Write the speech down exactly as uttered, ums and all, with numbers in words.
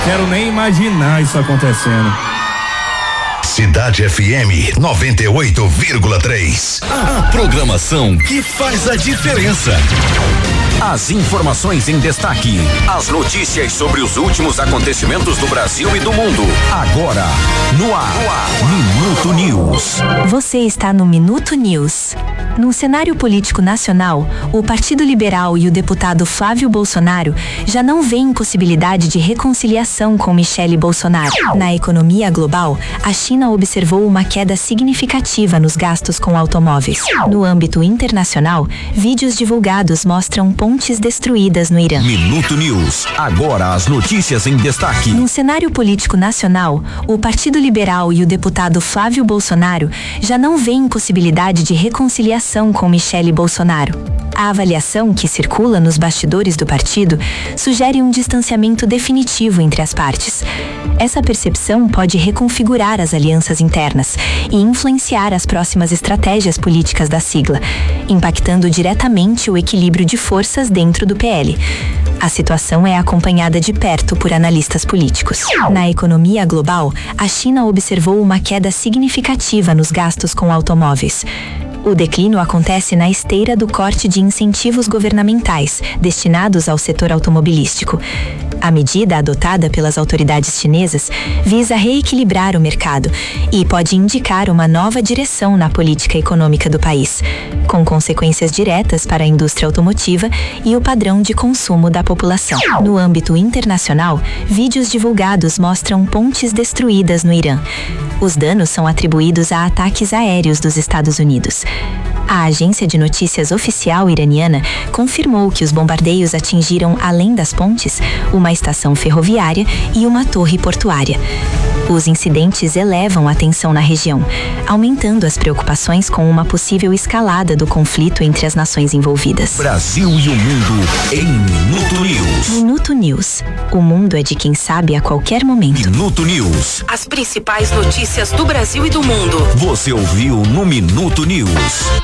quero nem imaginar isso acontecendo. Cidade F M noventa e oito vírgula três. A programação que faz a diferença. As informações em destaque. As notícias sobre os últimos acontecimentos do Brasil e do mundo. Agora, no ar, no ar. Minuto News. Você está no Minuto News. No cenário político nacional, o Partido Liberal e o deputado Flávio Bolsonaro já não veem possibilidade de reconciliação com Michele Bolsonaro. Na economia global, a China observou uma queda significativa nos gastos com automóveis. No âmbito internacional, vídeos divulgados mostram pontes destruídas no Irã. Minuto News. Agora as notícias em destaque. No cenário político nacional, o Partido Liberal e o deputado Flávio Bolsonaro já não veem possibilidade de reconciliação com Michele Bolsonaro. A avaliação que circula nos bastidores do partido sugere um distanciamento definitivo entre as partes. Essa percepção pode reconfigurar as alianças internas e influenciar as próximas estratégias políticas da sigla, impactando diretamente o equilíbrio de forças dentro do P L. A situação é acompanhada de perto por analistas políticos. Na economia global, a China observou uma queda significativa nos gastos com automóveis. O declínio acontece na esteira do corte de incentivos governamentais destinados ao setor automobilístico. A medida adotada pelas autoridades chinesas visa reequilibrar o mercado e pode indicar uma nova direção na política econômica do país, com consequências diretas para a indústria automotiva e o padrão de consumo da população. No âmbito internacional, vídeos divulgados mostram pontes destruídas no Irã. Os danos são atribuídos a ataques aéreos dos Estados Unidos. A agência de notícias oficial iraniana confirmou que os bombardeios atingiram, além das pontes, uma estação ferroviária e uma torre portuária. Os incidentes elevam a tensão na região, aumentando as preocupações com uma possível escalada do conflito entre as nações envolvidas. Brasil e o mundo em Minuto News. Minuto News. O mundo é de quem sabe a qualquer momento. Minuto News. As principais notícias do Brasil e do mundo. Você ouviu no Minuto News.